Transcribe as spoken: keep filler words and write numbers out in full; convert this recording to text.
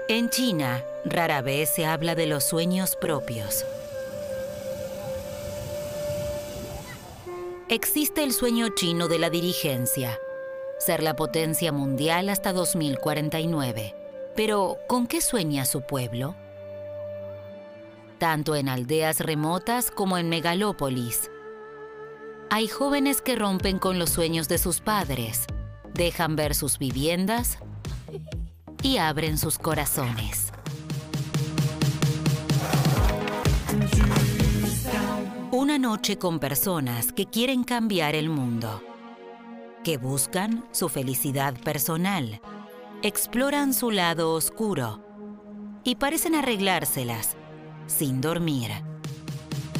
En China, rara vez se habla de los sueños propios. Existe el sueño chino de la dirigencia, ser la potencia mundial hasta dos mil cuarenta y nueve. Pero, ¿con qué sueña su pueblo? Tanto en aldeas remotas como en megalópolis. Hay jóvenes que rompen con los sueños de sus padres, dejan ver sus viviendas y abren sus corazones. Una noche con personas que quieren cambiar el mundo, que buscan su felicidad personal, exploran su lado oscuro y parecen arreglárselas sin dormir.